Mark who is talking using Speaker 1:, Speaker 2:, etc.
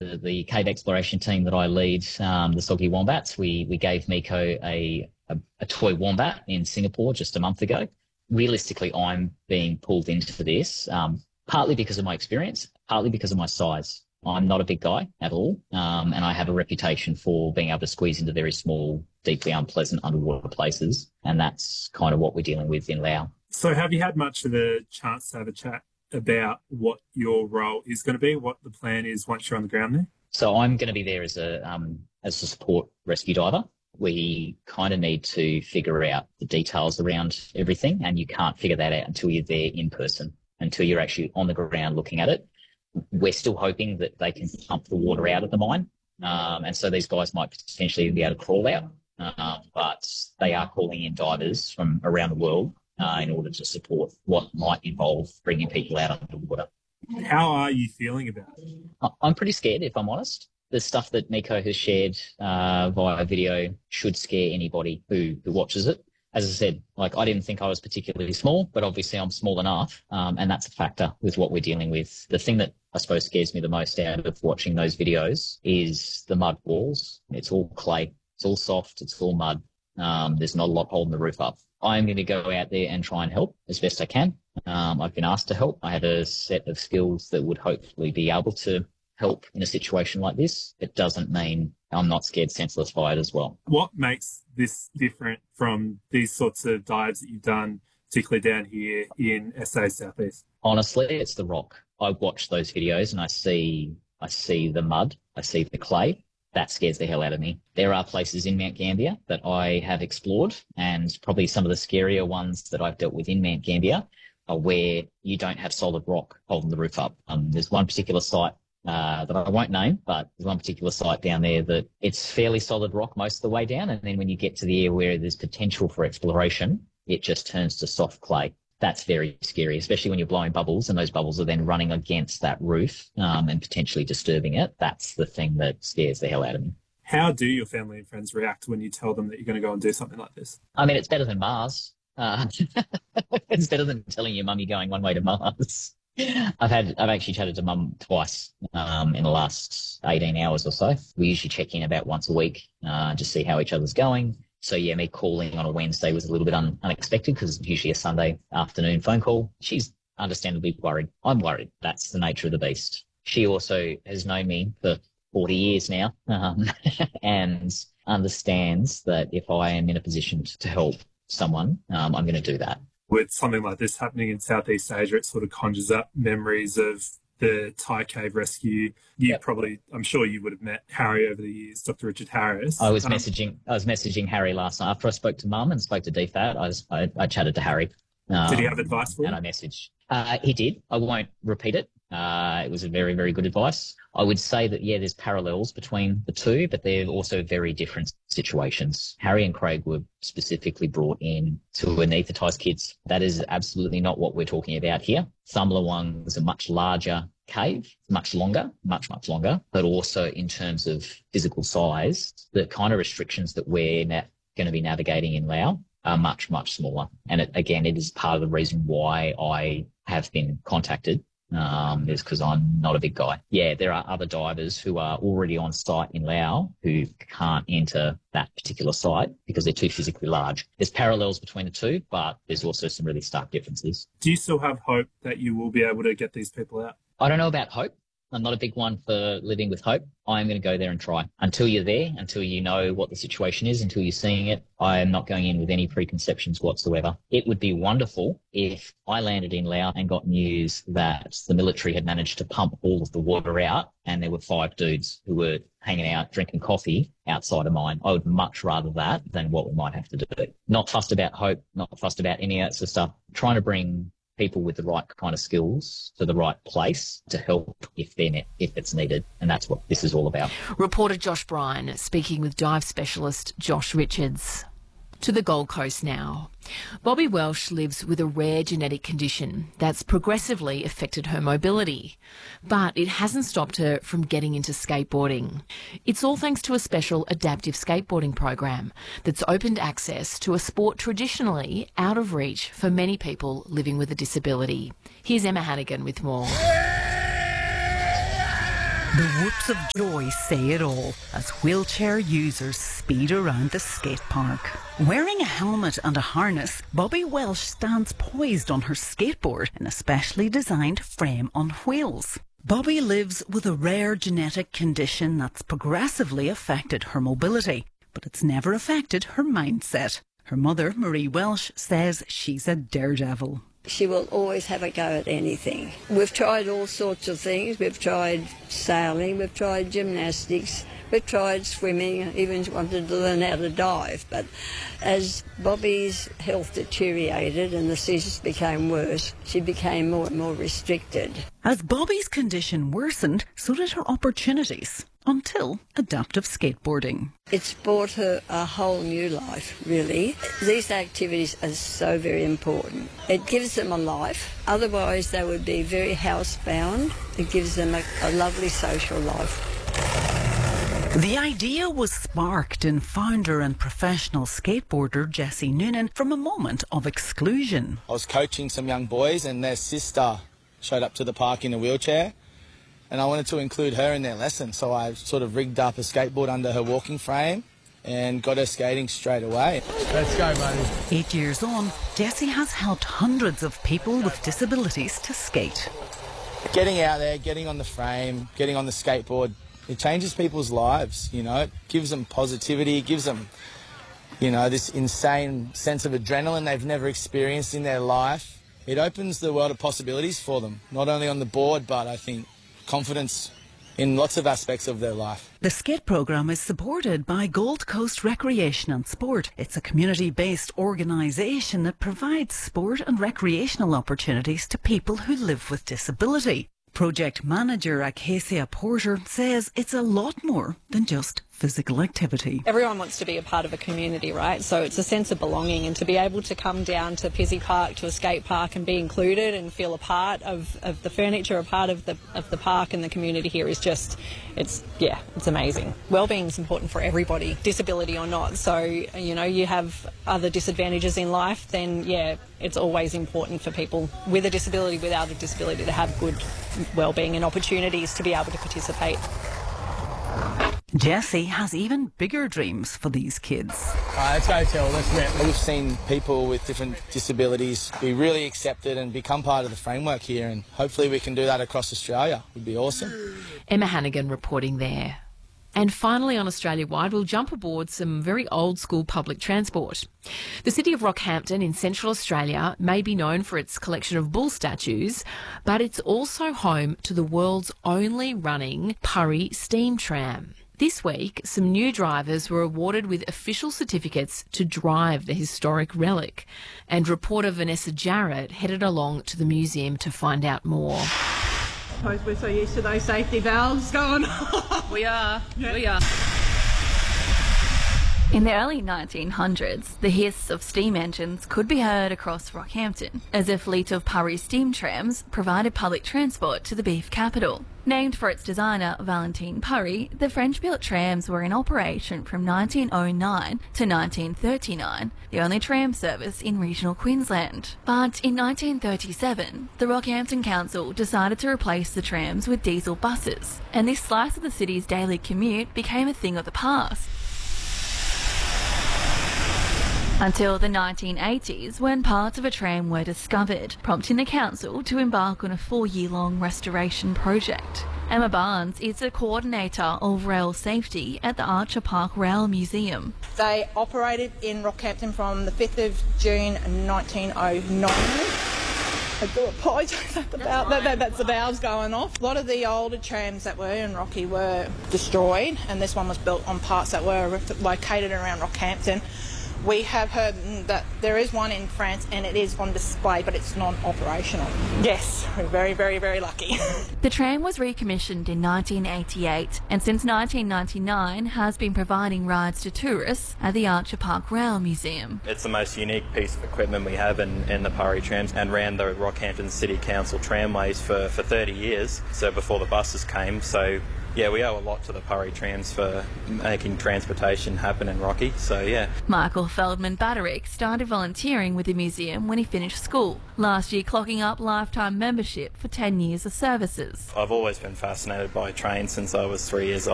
Speaker 1: the cave exploration team that I lead, the Soggy Wombats, we gave Miko a toy wombat in Singapore just a month ago. Realistically, I'm being pulled into this, partly because of my experience, partly because of my size. I'm not a big guy at all, and I have a reputation for being able to squeeze into very small, deeply unpleasant underwater places, and that's kind of what we're dealing with in Laos.
Speaker 2: So have you had much of a chance to have a chat about what your role is going to be, what the plan is once you're on the ground there?
Speaker 1: So I'm going to be there as a support rescue diver. We kind of need to figure out the details around everything, and you can't figure that out until you're there in person, until you're actually on the ground looking at it. We're still hoping that they can pump the water out of the mine, and so these guys might potentially be able to crawl out, but they are calling in divers from around the world in order to support what might involve bringing people out of the water.
Speaker 2: How are you feeling about it?
Speaker 1: I'm pretty scared, if I'm honest. The stuff that Miko has shared via video should scare anybody who watches it. As I said, I didn't think I was particularly small, but obviously I'm small enough, and that's a factor with what we're dealing with. The thing that I suppose scares me the most out of watching those videos is the mud walls. It's all clay. It's all soft. It's all mud. There's not a lot holding the roof up. I'm going to go out there and try and help as best I can. I've been asked to help. I have a set of skills that would hopefully be able to help in a situation like this. It doesn't mean I'm not scared senseless by it as well.
Speaker 2: What makes this different from these sorts of dives that you've done, particularly down here in SA Southeast?
Speaker 1: Honestly, it's the rock. I watch those videos and I see the mud, I see the clay. That scares the hell out of me. There are places in Mount Gambier that I have explored, and probably some of the scarier ones that I've dealt with in Mount Gambier are where you don't have solid rock holding the roof up. There's one particular site that I won't name, but there's one particular site down there that it's fairly solid rock most of the way down, and then when you get to the area where there's potential for exploration, it just turns to soft clay. That's very scary, especially when you're blowing bubbles and those bubbles are then running against that roof and potentially disturbing it. That's the thing that scares the hell out of me.
Speaker 2: How do your family and friends react when you tell them that you're going to go and do something like this?
Speaker 1: I mean, it's better than Mars. It's better than telling your mum you're going one way to Mars. I've actually chatted to mum twice in the last 18 hours or so. We usually check in about once a week to see how each other's going. So, yeah, me calling on a Wednesday was a little bit unexpected because it's usually a Sunday afternoon phone call. She's understandably worried. I'm worried. That's the nature of the beast. She also has known me for 40 years now and understands that if I am in a position to help someone, I'm going to do that.
Speaker 2: With something like this happening in Southeast Asia, it sort of conjures up memories of the Thai cave rescue. I'm sure you would have met Harry over the years, Dr. Richard Harris.
Speaker 1: I was messaging Harry last night. After I spoke to Mum and spoke to DFAT, I chatted to Harry.
Speaker 2: Did he have advice for you?
Speaker 1: And I messaged. He did. I won't repeat it. It was a very, very good advice. I would say that, there's parallels between the two, but they're also very different situations. Harry and Craig were specifically brought in to anaesthetise kids. That is absolutely not what we're talking about here. Thumlawang was a much larger cave, much longer, much longer, but also in terms of physical size, the kind of restrictions that we're going to be navigating in Laos are much, much smaller. And it is part of the reason why I have been contacted. Is because I'm not a big guy. Yeah, there are other divers who are already on site in Laos who can't enter that particular site because they're too physically large. There's parallels between the two, but there's also some really stark differences.
Speaker 2: Do you still have hope that you will be able to get these people out?
Speaker 1: I don't know about hope. I'm not a big one for living with hope. I'm going to go there and try. Until you're there, until you know what the situation is, until you're seeing it, I am not going in with any preconceptions whatsoever. It would be wonderful if I landed in Laos and got news that the military had managed to pump all of the water out and there were 5 dudes who were hanging out, drinking coffee outside a mine. I would much rather that than what we might have to do. Not fussed about hope, not fussed about any of that sort of stuff. Trying to bring people with the right kind of skills to the right place to help if it's needed. And that's what this is all about.
Speaker 3: Reporter Josh Bryan speaking with dive specialist Josh Richards. To the Gold Coast now. Bobby Welsh lives with a rare genetic condition that's progressively affected her mobility, but it hasn't stopped her from getting into skateboarding. It's all thanks to a special adaptive skateboarding program that's opened access to a sport traditionally out of reach for many people living with a disability. Here's Emma Hannigan with more.
Speaker 4: The whoops of joy say it all as wheelchair users speed around the skate park. Wearing a helmet and a harness, Bobby Welsh stands poised on her skateboard in a specially designed frame on wheels. Bobby lives with a rare genetic condition that's progressively affected her mobility, but it's never affected her mindset. Her mother, Marie Welsh, says she's a daredevil.
Speaker 5: She will always have a go at anything. We've tried all sorts of things. We've tried sailing, we've tried gymnastics, we've tried swimming, even wanted to learn how to dive. But as Bobby's health deteriorated and the seizures became worse, she became more and more restricted.
Speaker 4: As Bobby's condition worsened, so did her opportunities. Until adaptive skateboarding.
Speaker 5: It's brought her a whole new life, really. These activities are so very important. It gives them a life, otherwise they would be very housebound. It gives them a lovely social life.
Speaker 4: The idea was sparked in founder and professional skateboarder Jesse Noonan from a moment of exclusion.
Speaker 6: I was coaching some young boys and their sister showed up to the park in a wheelchair. And I wanted to include her in their lesson, so I sort of rigged up a skateboard under her walking frame and got her skating straight away. Let's go, buddy.
Speaker 4: 8 years on, Jessie has helped hundreds of people with disabilities to skate.
Speaker 6: Getting out there, getting on the frame, getting on the skateboard, it changes people's lives, you know. It gives them positivity, it gives them, you know, this insane sense of adrenaline they've never experienced in their life. It opens the world of possibilities for them, not only on the board, but I think confidence in lots of aspects of their life.
Speaker 4: The skate program is supported by Gold Coast Recreation and Sport. It's a community-based organisation that provides sport and recreational opportunities to people who live with disability. Project manager Acacia Porter says it's a lot more than just physical activity.
Speaker 7: Everyone wants to be a part of a community, right? So it's a sense of belonging, and to be able to come down to Pizzey Park, to a skate park, and be included and feel a part of the furniture, a part of the park and the community here is just, it's amazing. Wellbeing is important for everybody, disability or not. So, you know, you have other disadvantages in life, then it's always important for people with a disability, without a disability, to have good wellbeing and opportunities to be able to participate.
Speaker 4: Jessie has even bigger dreams for these kids.
Speaker 6: Let's go, Till. Let's rip. We've seen people with different disabilities be really accepted and become part of the framework here, and hopefully we can do that across Australia. It would be awesome.
Speaker 3: Emma Hannigan reporting there. And finally on Australia-wide, we'll jump aboard some very old-school public transport. The city of Rockhampton in Central Australia may be known for its collection of bull statues, but it's also home to the world's only running Purry steam tram. This week, some new drivers were awarded with official certificates to drive the historic relic, and reporter Vanessa Jarrett headed along to the museum to find out more.
Speaker 8: I suppose we're so used to those safety valves going off.
Speaker 9: We are.
Speaker 10: In the early 1900s, the hiss of steam engines could be heard across Rockhampton as a fleet of Purry steam trams provided public transport to the beef capital. Named for its designer, Valentine Purry, the French-built trams were in operation from 1909 to 1939, the only tram service in regional Queensland. But in 1937, the Rockhampton Council decided to replace the trams with diesel buses, and this slice of the city's daily commute became a thing of the past. Until the 1980s, when parts of a tram were discovered, prompting the council to embark on a 4-year-long restoration project. Emma Barnes is the coordinator of rail safety at the Archer Park Rail Museum.
Speaker 9: They operated in Rockhampton from the 5th of June 1909. I do apologise about that. That's the valves going off. A lot of the older trams that were in Rocky were destroyed, and this one was built on parts that were located around Rockhampton. We have heard that there is one in France and it is on display, but it's non-operational. Yes, we're very, very, very lucky.
Speaker 10: The tram was recommissioned in 1988 and since 1999 has been providing rides to tourists at the Archer Park Rail Museum.
Speaker 11: It's the most unique piece of equipment we have in the Purry trams, and ran the Rockhampton City Council tramways for 30 years, so before the buses came. So yeah, we owe a lot to the Purry Trams for making transportation happen in Rocky. So, yeah.
Speaker 10: Michael Feldman Baderick started volunteering with the museum when he finished school, last year clocking up lifetime membership for 10 years of services.
Speaker 11: I've always been fascinated by trains since I was 3 years old.